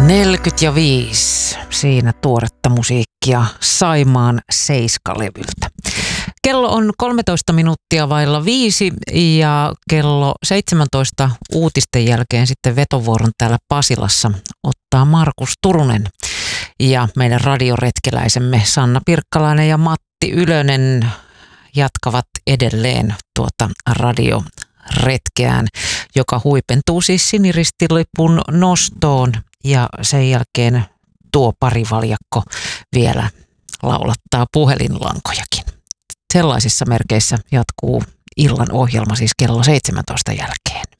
45. Siinä tuoretta musiikkia Saimaan Seiska-levyltä. Kello on 13 minuuttia vailla 5 ja kello 17 uutisten jälkeen sitten vetovuoron täällä Pasilassa ottaa Markus Turunen. Ja meidän radioretkeläisemme Sanna Pirkkalainen ja Matti Ylönen jatkavat edelleen tuota radioretkeään, joka huipentuu siis siniristilipun nostoon. Ja sen jälkeen tuo parivaljakko vielä laulattaa puhelinlankojakin. Sellaisissa merkeissä jatkuu illan ohjelma siis kello 17 jälkeen.